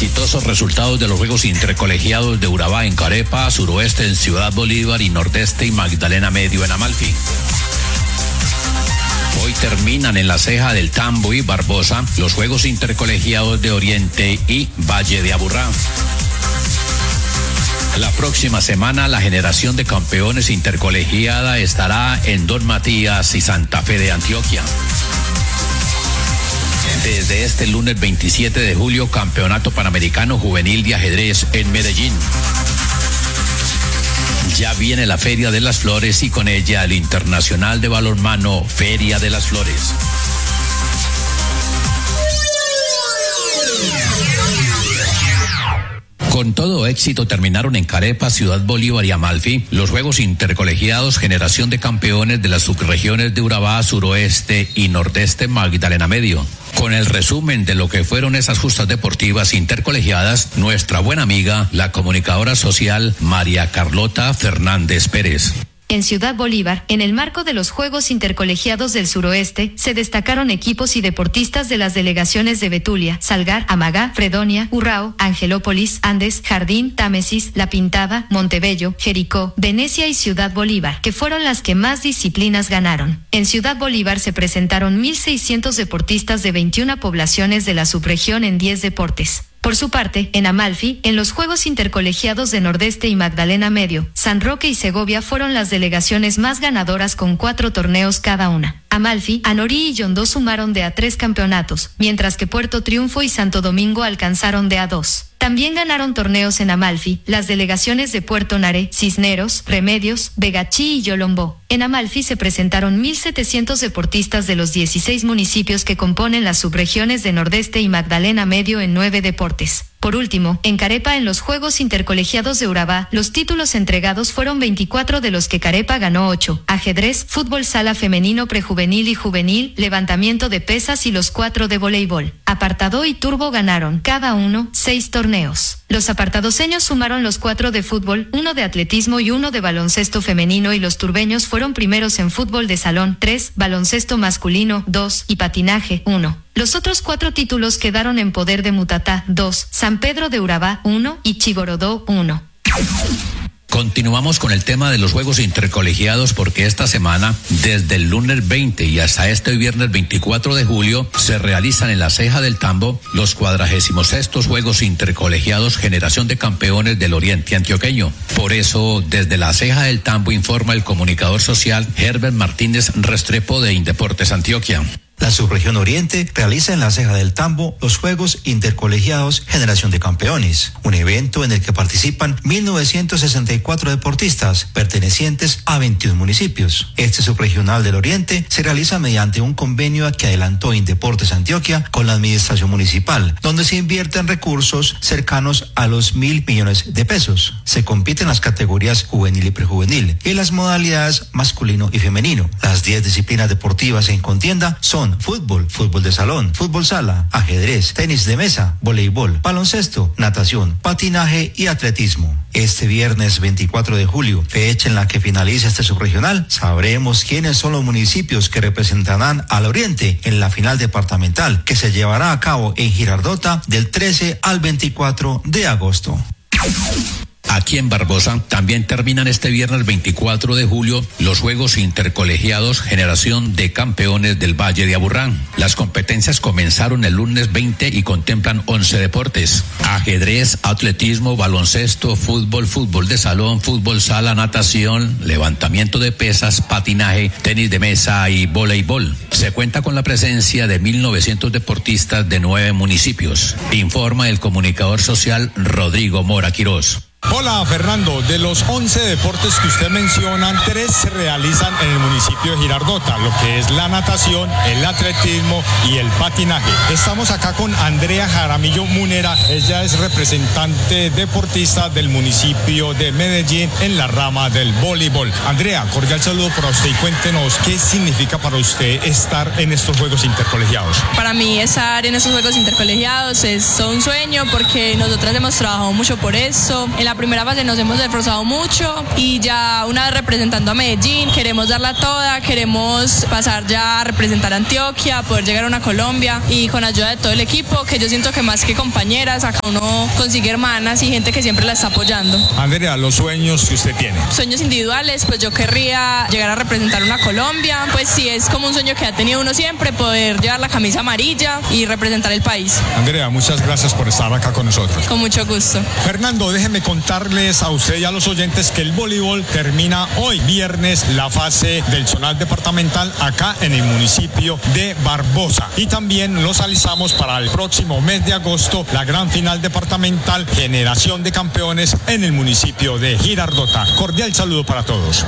Exitosos resultados de los Juegos Intercolegiados de Urabá en Carepa, Suroeste en Ciudad Bolívar y Nordeste y Magdalena Medio en Amalfi. Hoy terminan en La Ceja del Tambo y Barbosa los Juegos Intercolegiados de Oriente y Valle de Aburrá. La próxima semana la generación de campeones intercolegiada estará en Don Matías y Santa Fe de Antioquia. Desde este lunes 27 de julio, Campeonato Panamericano Juvenil de Ajedrez en Medellín. Ya viene la Feria de las Flores y con ella el Internacional de Balonmano Feria de las Flores. Con todo éxito terminaron en Carepa, Ciudad Bolívar y Amalfi los Juegos Intercolegiados Generación de Campeones de las subregiones de Urabá, Suroeste y Nordeste Magdalena Medio. Con el resumen de lo que fueron esas justas deportivas intercolegiadas, nuestra buena amiga, la comunicadora social María Carlota Fernández Pérez. En Ciudad Bolívar, en el marco de los Juegos Intercolegiados del Suroeste, se destacaron equipos y deportistas de las delegaciones de Betulia, Salgar, Amagá, Fredonia, Urrao, Angelópolis, Andes, Jardín, Támesis, La Pintada, Montebello, Jericó, Venecia y Ciudad Bolívar, que fueron las que más disciplinas ganaron. En Ciudad Bolívar se presentaron 1.600 deportistas de 21 poblaciones de la subregión en 10 deportes. Por su parte, en Amalfi, en los Juegos Intercolegiados de Nordeste y Magdalena Medio, San Roque y Segovia fueron las delegaciones más ganadoras con 4 torneos cada una. Amalfi, Anorí y Yondó sumaron de a 3 campeonatos, mientras que Puerto Triunfo y Santo Domingo alcanzaron de a 2. También ganaron torneos en Amalfi las delegaciones de Puerto Naré, Cisneros, Remedios, Vegachí y Yolombó. En Amalfi se presentaron 1.700 deportistas de los 16 municipios que componen las subregiones de Nordeste y Magdalena Medio en 9 deportes. Por último, en Carepa, en los Juegos Intercolegiados de Urabá, los títulos entregados fueron 24, de los que Carepa ganó 8. Ajedrez, fútbol sala femenino prejuvenil y juvenil, levantamiento de pesas y los 4 de voleibol. Apartado y turbo ganaron, cada uno, 6 torneos. Los apartadoseños sumaron los 4 de fútbol, 1 de atletismo y 1 de baloncesto femenino, y los turbeños fueron primeros en fútbol de salón, 3, baloncesto masculino, 2, y patinaje, 1. Los otros 4 títulos quedaron en poder de Mutatá, 2, San Pedro de Urabá, 1, y Chigorodó, 1. Continuamos con el tema de los Juegos Intercolegiados porque esta semana, desde el lunes 20 y hasta este viernes 24 de julio, se realizan en La Ceja del Tambo los 46º Juegos Intercolegiados Generación de Campeones del Oriente Antioqueño. Por eso, desde La Ceja del Tambo informa el comunicador social Herbert Martínez Restrepo de Indeportes Antioquia. La subregión Oriente realiza en La Ceja del Tambo los Juegos Intercolegiados Generación de Campeones, un evento en el que participan 1.964 deportistas pertenecientes a 21 municipios. Este subregional del Oriente se realiza mediante un convenio que adelantó Indeportes Antioquia con la administración municipal, donde se invierten recursos cercanos a los 1.000 millones de pesos. Se compite en las categorías juvenil y prejuvenil y en las modalidades masculino y femenino. Las 10 disciplinas deportivas en contienda son fútbol, fútbol de salón, fútbol sala, ajedrez, tenis de mesa, voleibol, baloncesto, natación, patinaje y atletismo. Este viernes 24 de julio, fecha en la que finaliza este subregional, sabremos quiénes son los municipios que representarán al Oriente en la final departamental, que se llevará a cabo en Girardota del 13 al 24 de agosto. Aquí en Barbosa también terminan este viernes 24 de julio los Juegos Intercolegiados Generación de Campeones del Valle de Aburrá. Las competencias comenzaron el lunes 20 y contemplan 11 deportes: ajedrez, atletismo, baloncesto, fútbol, fútbol de salón, fútbol sala, natación, levantamiento de pesas, patinaje, tenis de mesa y voleibol. Se cuenta con la presencia de 1.900 deportistas de 9 municipios, informa el comunicador social Rodrigo Mora Quirós. Hola Fernando, de los 11 deportes que usted menciona, 3 se realizan en el municipio de Girardota, lo que es la natación, el atletismo y el patinaje. Estamos acá con Andrea Jaramillo Munera, ella es representante deportista del municipio de Medellín en la rama del voleibol. Andrea, cordial saludo para usted y cuéntenos qué significa para usted estar en estos Juegos Intercolegiados. Para mí estar en estos Juegos Intercolegiados es un sueño porque nosotras hemos trabajado mucho por eso. En la la primera fase nos hemos esforzado mucho y ya una vez representando a Medellín, queremos darla toda, queremos pasar ya a representar a Antioquia, poder llegar a una Colombia y con ayuda de todo el equipo, que yo siento que más que compañeras, acá uno consigue hermanas y gente que siempre la está apoyando. Andrea, los sueños que usted tiene. Sueños individuales, pues yo querría llegar a representar una Colombia, pues sí, es como un sueño que ha tenido uno siempre, poder llevar la camisa amarilla y representar el país. Andrea, muchas gracias por estar acá con nosotros. Con mucho gusto. Fernando, déjeme contarles a usted y a los oyentes que el voleibol termina hoy, viernes, la fase del zonal departamental acá en el municipio de Barbosa. Y también los alistamos para el próximo mes de agosto, la gran final departamental Generación de Campeones en el municipio de Girardota. Cordial saludo para todos.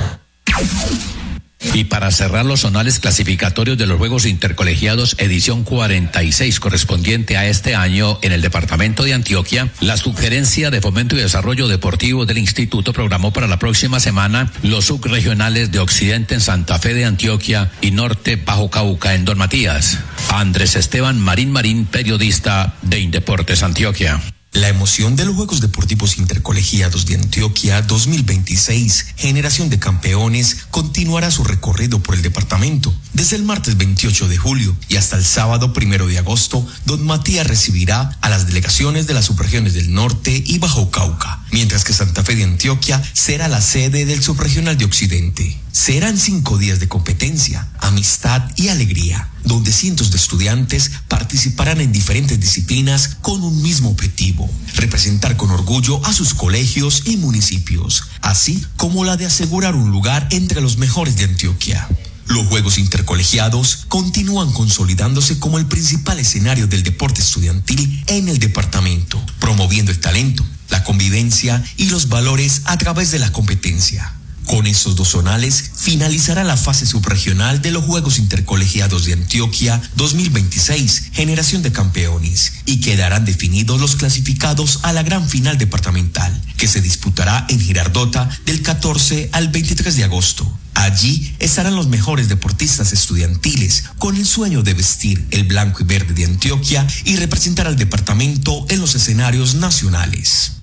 Y para cerrar los zonales clasificatorios de los Juegos Intercolegiados edición 46 correspondiente a este año en el departamento de Antioquia, la Subgerencia de Fomento y Desarrollo Deportivo del Instituto programó para la próxima semana los subregionales de Occidente en Santa Fe de Antioquia y Norte Bajo Cauca en Don Matías. Andrés Esteban Marín, periodista de Indeportes Antioquia. La emoción de los Juegos Deportivos Intercolegiados de Antioquia 2026, Generación de Campeones, continuará su recorrido por el departamento. Desde el martes 28 de julio y hasta el sábado 1 de agosto, Don Matías recibirá a las delegaciones de las subregiones del Norte y Bajo Cauca, mientras que Santa Fe de Antioquia será la sede del subregional de Occidente. Serán 5 días de competencia, amistad y alegría, donde cientos de estudiantes participarán en diferentes disciplinas con un mismo objetivo: representar con orgullo a sus colegios y municipios, así como la de asegurar un lugar entre los mejores de Antioquia. Los Juegos Intercolegiados continúan consolidándose como el principal escenario del deporte estudiantil en el departamento, promoviendo el talento, la convivencia y los valores a través de la competencia. Con esos dos zonales finalizará la fase subregional de los Juegos Intercolegiados de Antioquia 2026, Generación de Campeones, y quedarán definidos los clasificados a la gran final departamental, que se disputará en Girardota del 14 al 23 de agosto. Allí estarán los mejores deportistas estudiantiles con el sueño de vestir el blanco y verde de Antioquia y representar al departamento en los escenarios nacionales.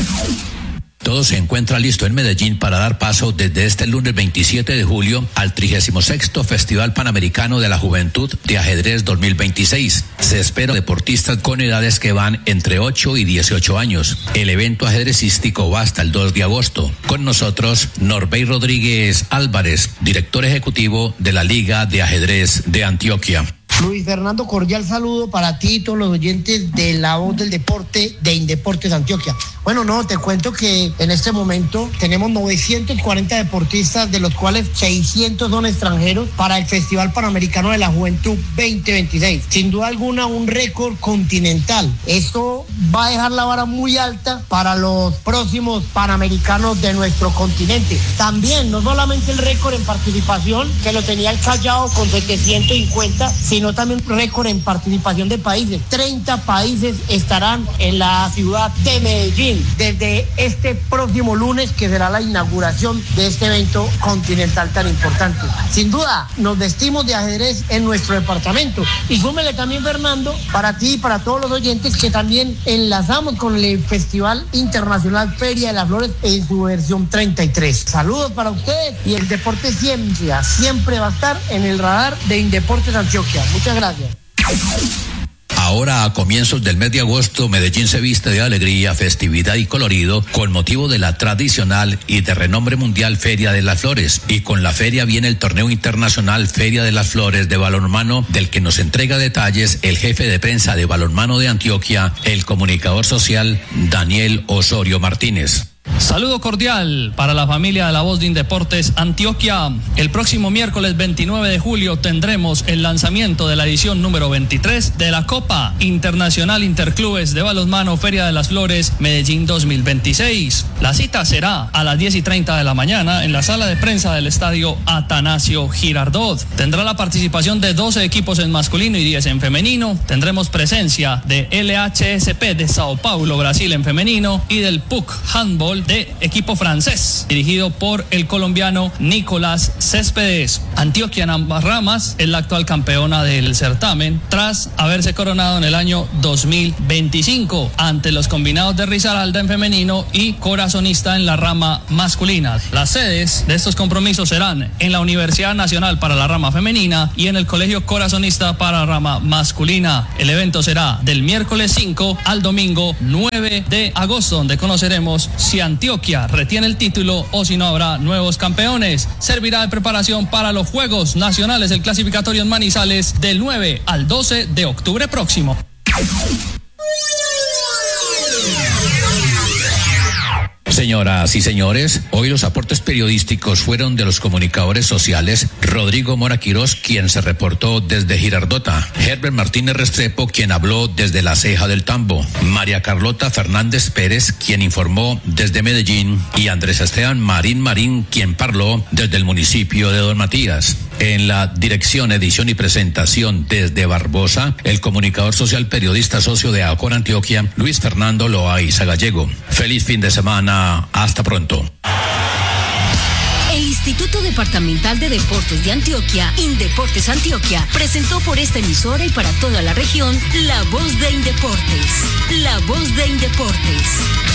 Todo se encuentra listo en Medellín para dar paso desde este lunes 27 de julio al 36º Festival Panamericano de la Juventud de Ajedrez 2026. Se espera deportistas con edades que van entre 8 y 18 años. El evento ajedrecístico va hasta el 2 de agosto. Con nosotros, Norbey Rodríguez Álvarez, director ejecutivo de la Liga de Ajedrez de Antioquia. Luis Fernando, cordial saludo para ti y todos los oyentes de La Voz del Deporte de Indeportes Antioquia. Bueno, no, te cuento que en este momento tenemos 940 deportistas, de los cuales 600 son extranjeros, para el Festival Panamericano de la Juventud 2026. Sin duda alguna, un récord continental. Esto va a dejar la vara muy alta para los próximos Panamericanos de nuestro continente. También, no solamente el récord en participación, que lo tenía el Callao con 750, sino también récord en participación de países. 30 países estarán en la ciudad de Medellín desde este próximo lunes, que será la inauguración de este evento continental tan importante. Sin duda, nos vestimos de ajedrez en nuestro departamento. Y súmele también, Fernando, para ti y para todos los oyentes, que también enlazamos con el Festival Internacional Feria de las Flores en su versión 33. Saludos para ustedes, y el deporte ciencia siempre va a estar en el radar de Indeportes Antioquia. Muchas gracias. Ahora, a comienzos del mes de agosto, Medellín se viste de alegría, festividad y colorido con motivo de la tradicional y de renombre mundial Feria de las Flores. Y con la feria viene el torneo internacional Feria de las Flores de balonmano, del que nos entrega detalles el jefe de prensa de balonmano de Antioquia, el comunicador social Daniel Osorio Martínez. Saludo cordial para la familia de La Voz de Indeportes Antioquia. El próximo miércoles 29 de julio tendremos el lanzamiento de la edición número 23 de la Copa Internacional Interclubes de Balonmano Feria de las Flores Medellín 2026. La cita será a las 10:30 de la mañana en la sala de prensa del estadio Atanasio Girardot. Tendrá la participación de 12 equipos en masculino y 10 en femenino. Tendremos presencia de LHSP de Sao Paulo, Brasil en femenino, y del PUC Handball de equipo francés, dirigido por el colombiano Nicolás Céspedes. Antioquia en ambas ramas es la actual campeona del certamen, tras haberse coronado en el año 2025 ante los combinados de Risaralda en femenino y Corazonista en la rama masculina. Las sedes de estos compromisos serán en la Universidad Nacional para la rama femenina y en el Colegio Corazonista para la rama masculina. El evento será del miércoles 5 al domingo 9 de agosto, donde conoceremos si Antioquia retiene el título o si no habrá nuevos campeones. Servirá de preparación para los Juegos Nacionales del Clasificatorio en Manizales del 9 al 12 de octubre próximo. Señoras y señores, hoy los aportes periodísticos fueron de los comunicadores sociales Rodrigo Mora Quirós, quien se reportó desde Girardota, Herbert Martínez Restrepo, quien habló desde la Ceja del Tambo, María Carlota Fernández Pérez, quien informó desde Medellín, y Andrés Esteban Marín, quien parló desde el municipio de Don Matías. En la dirección, edición y presentación desde Barbosa, el comunicador social periodista socio de Acor Antioquia, Luis Fernando Loaiza Gallego. Feliz fin de semana. Hasta pronto. El Instituto Departamental de Deportes de Antioquia, Indeportes Antioquia, presentó por esta emisora y para toda la región La Voz de Indeportes. La Voz de Indeportes.